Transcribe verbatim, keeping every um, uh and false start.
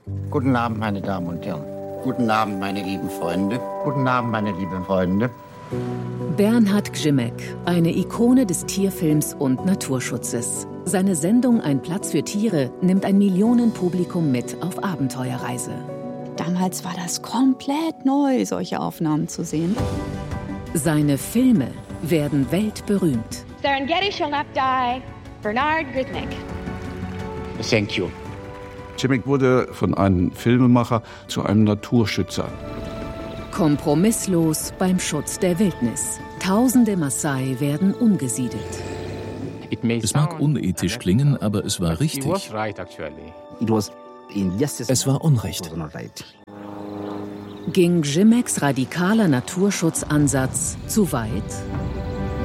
Guten Abend, meine Damen und Herren. Guten Abend, meine lieben Freunde. Guten Abend, meine lieben Freunde. Bernhard Grzimek, eine Ikone des Tierfilms und Naturschutzes. Seine Sendung Ein Platz für Tiere nimmt ein Millionenpublikum mit auf Abenteuerreise. Damals war das komplett neu, solche Aufnahmen zu sehen. Seine Filme werden weltberühmt. Serengeti shall not die. Bernhard Grzimek. Thank you. Grzimek wurde von einem Filmemacher zu einem Naturschützer. Kompromisslos beim Schutz der Wildnis. Tausende Maasai werden umgesiedelt. Es mag unethisch klingen, aber es war richtig. Es war Unrecht. Ging Grzimeks radikaler Naturschutzansatz zu weit?